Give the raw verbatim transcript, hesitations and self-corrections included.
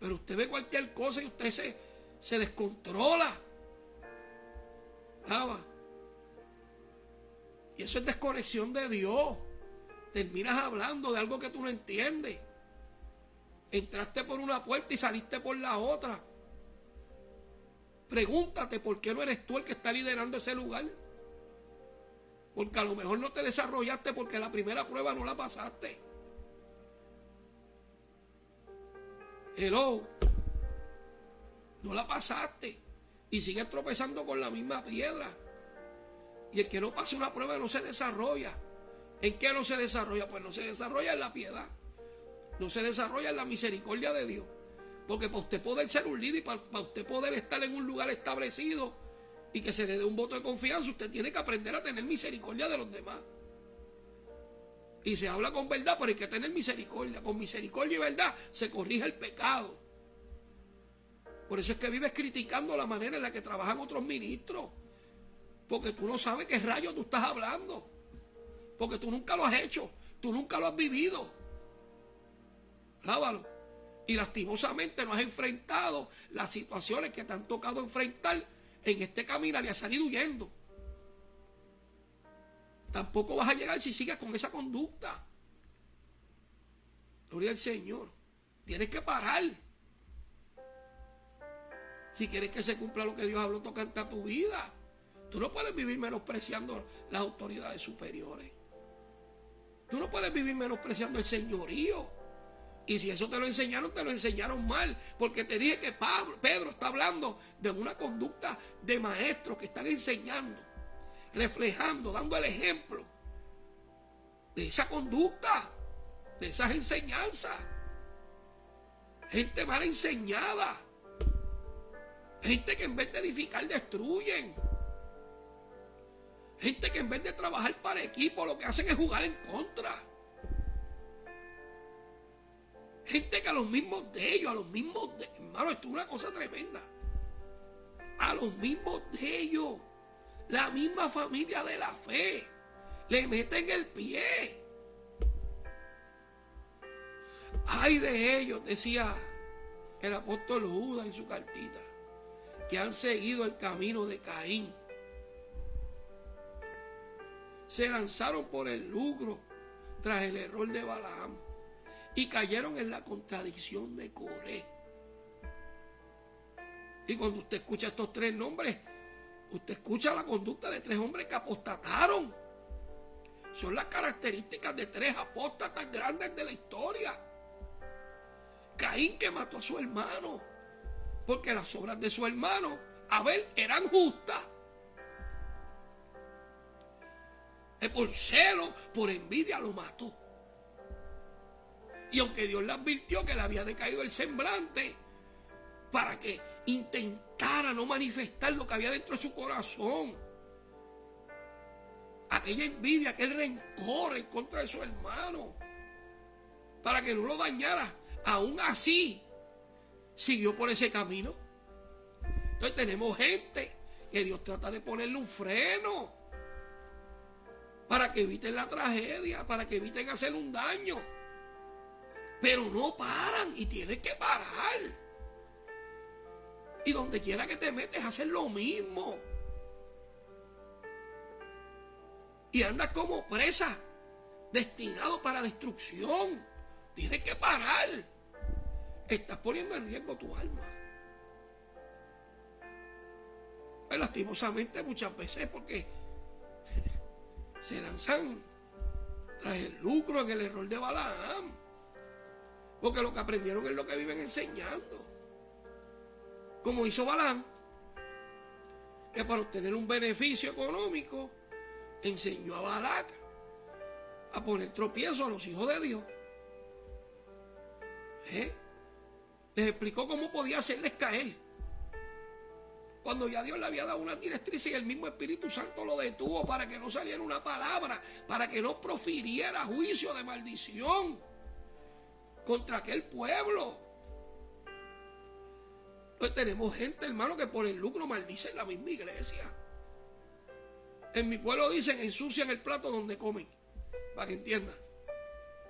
Pero usted ve cualquier cosa y usted se, se descontrola. ¿Lava? Y eso es desconexión de Dios. Terminas hablando de algo que tú no entiendes. Entraste por una puerta y saliste por la otra. Pregúntate por qué no eres tú el que está liderando ese lugar. Porque a lo mejor no te desarrollaste porque la primera prueba no la pasaste. Hello. No la pasaste. Y sigues tropezando con la misma piedra. Y el que no pase una prueba no se desarrolla. ¿En qué no se desarrolla? Pues no se desarrolla en la piedad. No se desarrolla en la misericordia de Dios. Porque para usted poder ser un líder y para, para usted poder estar en un lugar establecido y que se le dé un voto de confianza, usted tiene que aprender a tener misericordia de los demás. Y se habla con verdad, pero hay que tener misericordia. Con misericordia y verdad se corrige el pecado. Por eso es que vives criticando la manera en la que trabajan otros ministros. Porque tú no sabes qué rayos tú estás hablando. Porque tú nunca lo has hecho. Tú nunca lo has vivido. Lávalo. Y lastimosamente no has enfrentado las situaciones que te han tocado enfrentar en este caminar y has salido huyendo. Tampoco vas a llegar si sigues con esa conducta. Gloria al Señor. Tienes que parar. Si quieres que se cumpla lo que Dios habló tocante a tu vida. Tú no puedes vivir menospreciando las autoridades superiores. Tú no puedes vivir menospreciando el señorío. Y si eso te lo enseñaron, te lo enseñaron mal. Porque te dije que Pablo, Pedro está hablando de una conducta de maestros que están enseñando, reflejando, dando el ejemplo de esa conducta, de esas enseñanzas. Gente mal enseñada. Gente que en vez de edificar destruyen. Gente que en vez de trabajar para equipo lo que hacen es jugar en contra. Gente que a los mismos de ellos, a los mismos de... Hermano, esto es una cosa tremenda. A los mismos de ellos, la misma familia de la fe, le meten el pie. Ay de ellos, decía el apóstol Judas en su cartita, que han seguido el camino de Caín. Se lanzaron por el lucro tras el error de Balaam y cayeron en la contradicción de Coré. Y cuando usted escucha estos tres nombres, usted escucha la conducta de tres hombres que apostataron. Son las características de tres apóstatas grandes de la historia. Caín, que mató a su hermano, porque las obras de su hermano Abel eran justas. Y por celo, por envidia lo mató. Y aunque Dios le advirtió que le había decaído el semblante, para que intentara no manifestar lo que había dentro de su corazón, aquella envidia, aquel rencor en contra de su hermano, para que no lo dañara, aún así siguió por ese camino. Entonces tenemos gente que Dios trata de ponerle un freno para que eviten la tragedia, para que eviten hacer un daño. Pero no paran y tienes que parar. Y donde quiera que te metes, hacer lo mismo. Y andas como presa, destinado para destrucción. Tienes que parar. Estás poniendo en riesgo tu alma. Pues lastimosamente muchas veces, porque se lanzan tras el lucro en el error de Balaam. Porque lo que aprendieron es lo que viven enseñando. Como hizo Balaam, que para obtener un beneficio económico enseñó a Balac a poner tropiezo a los hijos de Dios. ¿Eh? Les explicó cómo podía hacerles caer, cuando ya Dios le había dado una directriz y el mismo Espíritu Santo lo detuvo para que no saliera una palabra, para que no profiriera juicio de maldición contra aquel pueblo. Pues tenemos gente, hermano, que por el lucro maldice en la misma iglesia. En mi pueblo dicen, ensucian el plato donde comen, para que entiendan.